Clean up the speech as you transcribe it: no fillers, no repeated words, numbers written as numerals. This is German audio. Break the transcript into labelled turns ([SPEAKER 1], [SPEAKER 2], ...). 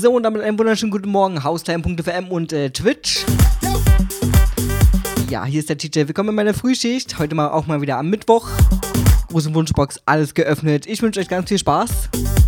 [SPEAKER 1] So, und damit einen wunderschönen guten Morgen, Haustime.fm und Twitch. Ja, hier ist der TJ. Willkommen in meiner Frühschicht. Heute auch mal wieder am Mittwoch. Große Wunschbox, alles geöffnet. Ich wünsche euch ganz viel Spaß.